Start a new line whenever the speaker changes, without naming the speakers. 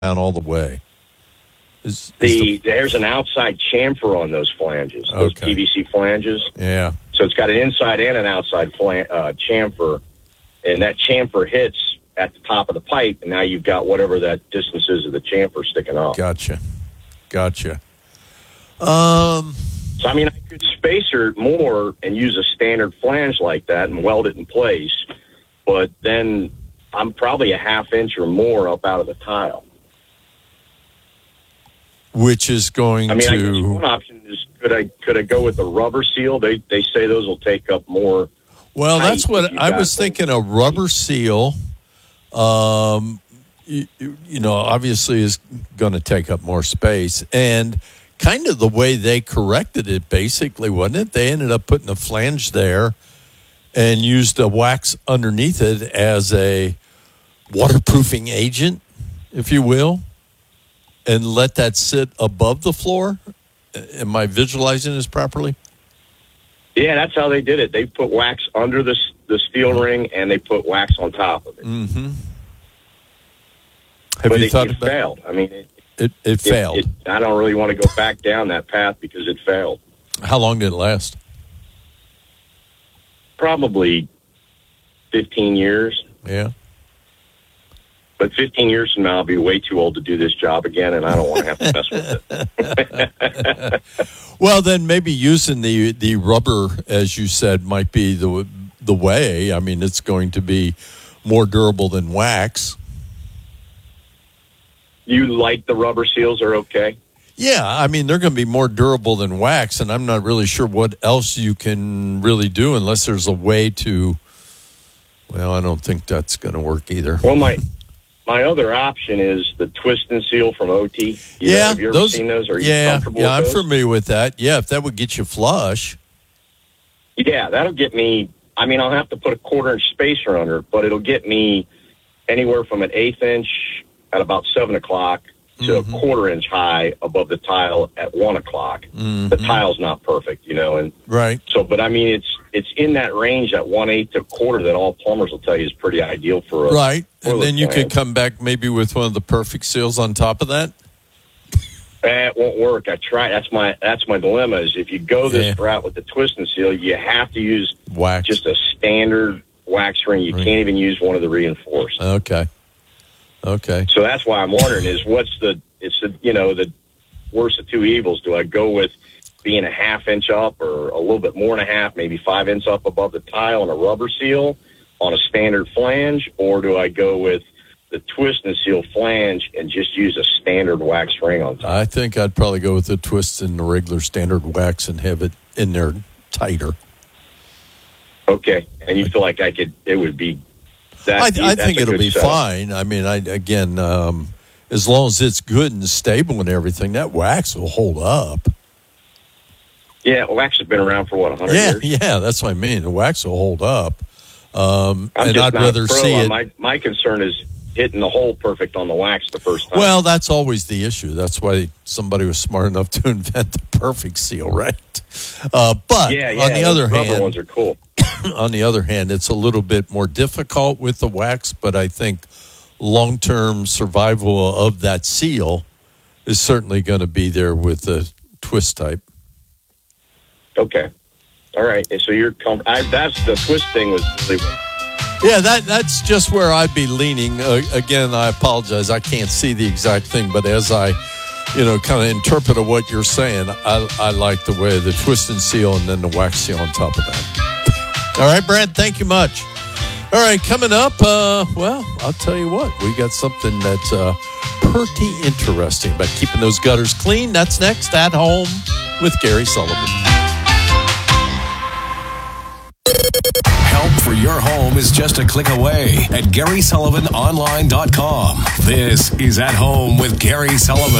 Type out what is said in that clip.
all the way.
There's an outside chamfer on those flanges, those PVC flanges.
Yeah.
So it's got an inside and an outside chamfer, and that chamfer hits at the top of the pipe, and now you've got whatever that distance is of the chamfer sticking off.
Gotcha.
So, I mean, I could spacer more and use a standard flange like that and weld it in place, but then I'm probably a half inch or more up out of the tile.
Which is going
I guess one option is could I go with a rubber seal? They say those will take up more.
Well, that's what I was thinking. A rubber seal, obviously is going to take up more space. And kind of the way they corrected it, basically, wasn't it? They ended up putting a flange there and used a wax underneath it as a waterproofing agent, if you will, and let that sit above the floor. Am I visualizing this properly?
Yeah, that's how they did it. They put wax under the steel ring, and they put wax on top of it.
Mm-hmm.
But it failed. I mean,
it failed.
I don't really want to go back down that path because it failed.
How long did it last?
Probably 15 years.
Yeah.
But 15 years from now, I'll be way too old to do this job again, and I don't want to have to mess with it.
Well, then maybe using the rubber, as you said, might be the way. I mean, it's going to be more durable than wax.
You like the rubber seals are okay?
Yeah, I mean, they're going to be more durable than wax, and I'm not really sure what else you can really do unless there's a way to, well, I don't think that's going to work either.
Well, my other option is the twist and seal from OT. Have you ever seen those? Are you comfortable with
I'm
those?
familiar with that. Yeah, if that would get you flush.
Yeah, that'll get me, I mean, I'll have to put a 1/4 inch spacer under it, but it'll get me anywhere from an 1/8 inch at about 7 o'clock to a 1/4 inch high above the tile at 1 o'clock.
Mm-hmm.
The tile's not perfect, and
right.
So, but I mean, it's in that range at 1/8 to 1/4 that all plumbers will tell you is pretty ideal for a
right. And then you
flange.
could come back maybe with one of the perfect seals on top of that.
It won't work. I try. That's my dilemma. Is if you go this route with the twist and seal, you have to use
wax,
just a standard wax ring. You can't even use one of the reinforced.
Okay.
So that's why I'm wondering is the worst of two evils. Do I go with being a 1/2 inch up or a little bit more than a half, maybe 5 inches up above the tile and a rubber seal on a standard flange, or do I go with the twist and seal flange and just use a standard wax ring on top?
I think I'd probably go with the twist and the regular standard wax and have it in there tighter.
Okay, and you feel like it would be that?
I think it'll be fine. I mean, as long as it's good and stable and everything, that wax will hold up.
Yeah, wax has been around for 100 years?
Yeah, that's what I mean. The wax will hold up. And
I'd
rather see it.
My concern is hitting the hole perfect on the wax the first time.
Well, that's always the issue. That's why somebody was smart enough to invent the perfect seal, right? But on the other hand,
rubber ones are cool.
On the other hand, it's a little bit more difficult with the wax, but I think long-term survival of that seal is certainly going to be there with the twist type.
Okay. All right. And so that's the twist thing was really.
Yeah, that's just where I'd be leaning. Again, I apologize. I can't see the exact thing, but as I, kind of interpret what you're saying, I like the way the twist and seal and then the wax seal on top of that. All right, Brad, thank you much. All right, coming up, I'll tell you what. We got something that's pretty interesting about keeping those gutters clean. That's next at Home with Gary Sullivan.
Help for your home is just a click away at GarySullivanOnline.com. This is At Home with Gary Sullivan.